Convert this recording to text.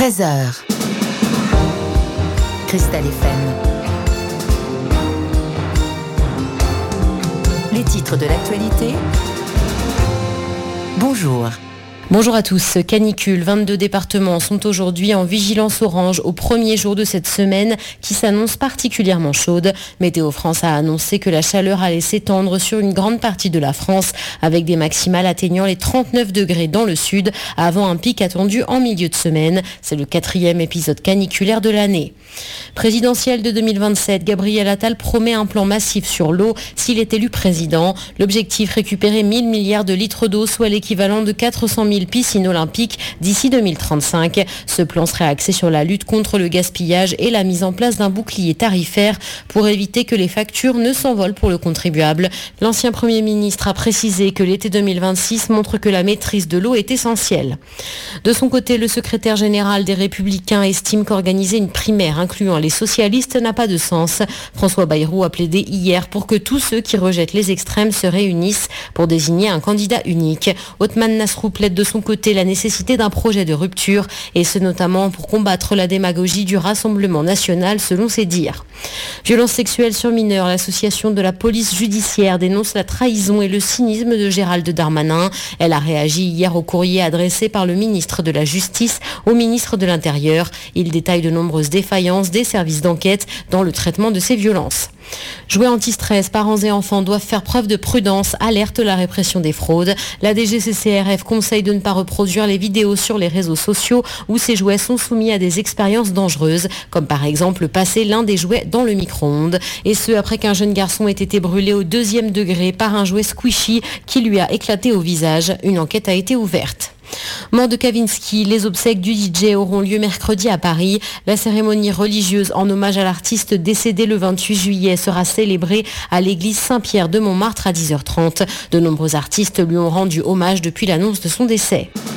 13h. Cristal FM. Les titres de l'actualité. Bonjour. Bonjour à tous. Canicule, 22 départements sont aujourd'hui en vigilance orange au premier jour de cette semaine qui s'annonce particulièrement chaude. Météo France a annoncé que la chaleur allait s'étendre sur une grande partie de la France avec des maximales atteignant les 39 degrés dans le sud avant un pic attendu en milieu de semaine. C'est le 4e épisode caniculaire de l'année. Présidentielle de 2027, Gabriel Attal promet un plan massif sur l'eau s'il est élu président. L'objectif, récupérer 1000 milliards de litres d'eau, soit l'équivalent de 400 000 piscines olympiques d'ici 2035. Ce plan serait axé sur la lutte contre le gaspillage et la mise en place d'un bouclier tarifaire pour éviter que les factures ne s'envolent pour le contribuable. L'ancien Premier ministre a précisé que l'été 2026 montre que la maîtrise de l'eau est essentielle. De son côté, le secrétaire général des Républicains estime qu'organiser une primaire incluant les socialistes n'a pas de sens. François Bayrou a plaidé hier pour que tous ceux qui rejettent les extrêmes se réunissent pour désigner un candidat unique. Othman Nasrou plaide de son côté la nécessité d'un projet de rupture, et ce notamment pour combattre la démagogie du Rassemblement national, selon ses dires. Violences sexuelles sur mineurs, l'association de la police judiciaire dénonce la trahison et le cynisme de Gérald Darmanin. Elle a réagi hier au courrier adressé par le ministre de la Justice au ministre de l'Intérieur. Il détaille de nombreuses défaillances des services d'enquête dans le traitement de ces violences. Jouets anti-stress, parents et enfants doivent faire preuve de prudence, alerte la répression des fraudes. La DGCCRF conseille de ne pas reproduire les vidéos sur les réseaux sociaux où ces jouets sont soumis à des expériences dangereuses, comme par exemple passer l'un des jouets dans le micro-ondes. Et ce, après qu'un jeune garçon ait été brûlé au 2e degré par un jouet squishy qui lui a éclaté au visage. Une enquête a été ouverte. Mort de Kavinsky, les obsèques du DJ auront lieu mercredi à Paris. La cérémonie religieuse en hommage à l'artiste décédé le 28 juillet sera célébrée à l'église Saint-Pierre de Montmartre à 10h30. De nombreux artistes lui ont rendu hommage depuis l'annonce de son décès.